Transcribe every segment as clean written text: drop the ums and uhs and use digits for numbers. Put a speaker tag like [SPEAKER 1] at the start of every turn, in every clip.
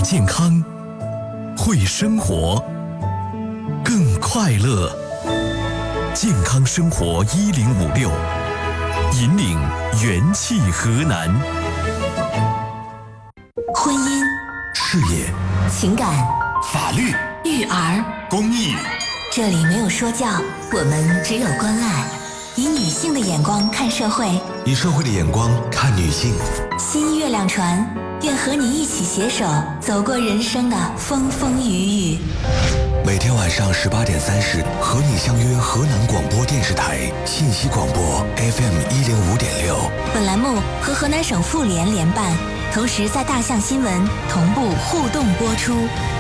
[SPEAKER 1] 健康，会生活，更快乐。健康生活1056，引领元气河南。
[SPEAKER 2] 婚姻、
[SPEAKER 3] 事业、
[SPEAKER 2] 情感、
[SPEAKER 3] 法律、
[SPEAKER 2] 育儿、
[SPEAKER 3] 公益，
[SPEAKER 2] 这里没有说教，我们只有关爱。以女性的眼光看社会，
[SPEAKER 3] 以社会的眼光看女性。
[SPEAKER 2] 新月亮船愿和你一起携手走过人生的风风雨雨。
[SPEAKER 3] 每天晚上18点30，和你相约河南广播电视台信息广播 FM105.6。
[SPEAKER 2] 本栏目和河南省妇联联办，同时在大象新闻同步互动播出。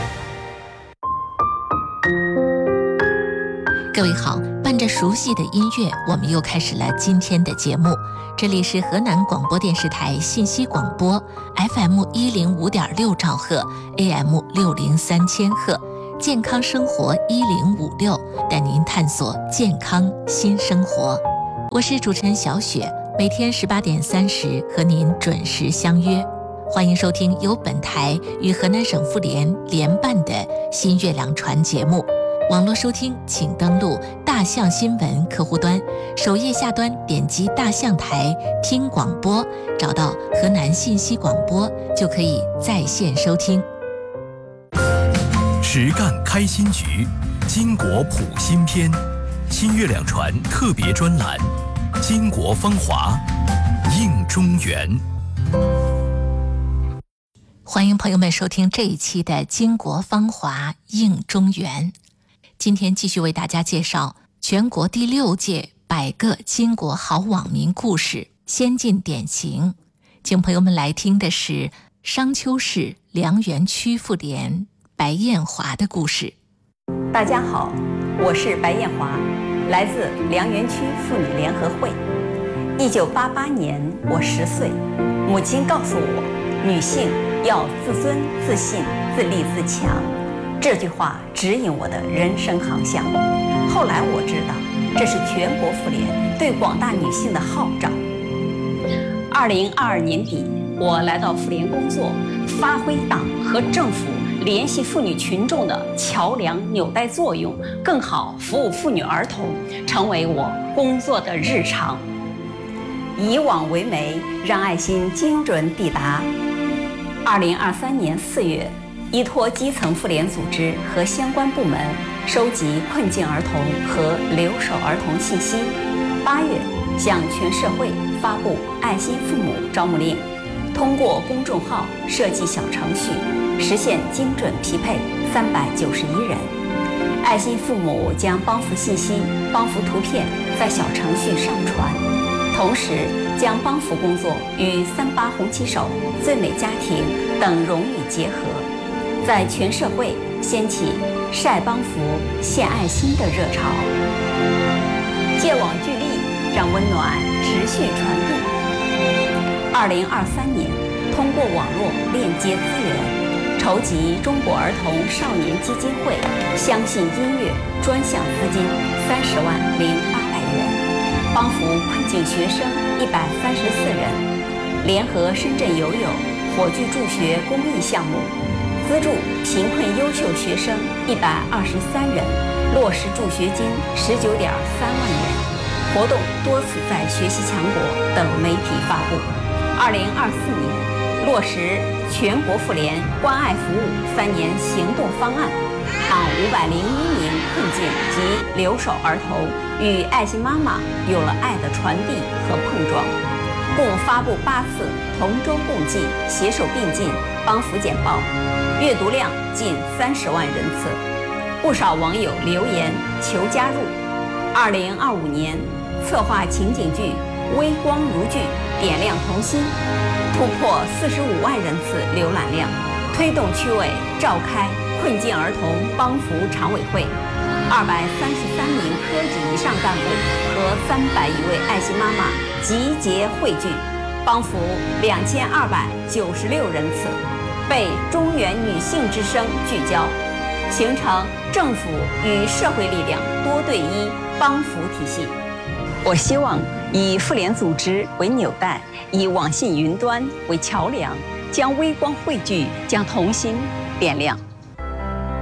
[SPEAKER 4] 各位好，伴着熟悉的音乐，我们又开始了今天的节目。这里是河南广播电视台信息广播 FM105.6兆赫 AM603千赫，健康生活1056，带您探索健康新生活。我是主持人小雪，每天18点30和您准时相约。欢迎收听由本台与河南省妇联联办的新月亮船节目。网络收听请登录大象新闻客户端，首页下端点击大象台听广播，找到河南信息广播就可以在线收听。
[SPEAKER 1] 实干开新局，巾帼谱新篇，新月亮船特别专栏，巾帼芳华，映中原。
[SPEAKER 4] 欢迎朋友们收听这一期的巾帼芳华，映中原。今天继续为大家介绍全国第6届100个巾帼好网民故事先进典型，请朋友们来听的是商丘市梁园区妇联白艳华的故事。
[SPEAKER 5] 大家好，我是白艳华，来自梁园区妇女联合会。1988年我10岁，母亲告诉我，女性要自尊、自信、自立、自强。这句话指引我的人生航向。后来我知道，这是全国妇联对广大女性的号召。2022年底，我来到妇联工作，发挥党和政府联系妇女群众的桥梁纽带作用，更好服务妇女儿童，成为我工作的日常。以网为媒，让爱心精准抵达。2023年4月。依托基层妇联组织和相关部门收集困境儿童和留守儿童信息。8月向全社会发布爱心父母招募令，通过公众号设计小程序，实现精准匹配391人。爱心父母将帮扶信息、帮扶图片在小程序上传，同时将帮扶工作与38红旗手、最美家庭等荣誉结合，在全社会掀起晒帮扶、献爱心的热潮。借网聚力，让温暖持续传递。2023年，通过网络链接资源，筹集中国儿童少年基金会相信音乐专项资金30万0800元，帮扶困境学生134人，联合深圳友友火炬助学公益项目，资助贫困优秀学生123人，落实助学金19.3万元。活动多次在学习强国等媒体发布。2024年落实全国妇联关爱服务3年行动方案，让501名困境及留守儿童与爱心妈妈有了爱的传递和碰撞。共发布8次同舟共济、携手并进帮扶简报，阅读量近30万人次，不少网友留言求加入。2025年策划情景剧《微光如炬》点亮童心，突破45万人次浏览量，推动区委召开困境儿童帮扶常委会，233名科级以上干部和301位爱心妈妈集结汇聚，帮扶2296人次，被中原女性之声聚焦，形成政府与社会力量多对一帮扶体系。我希望以妇联组织为纽带，以网信云端为桥梁，将微光汇聚，将同心点亮。